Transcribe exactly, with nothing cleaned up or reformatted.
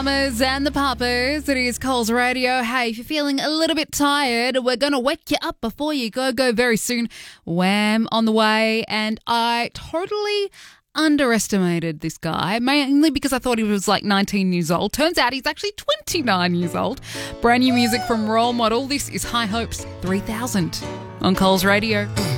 Mamas and the papas, it is Coles Radio. Hey, if you're feeling a little bit tired, we're going to wake you up before you go, go very soon. Wham on the way. And I totally underestimated this guy, mainly because I thought he was like nineteen years old. Turns out he's actually twenty-nine years old. Brand new music from Role Model. This is High Hopes three thousand on Coles Radio.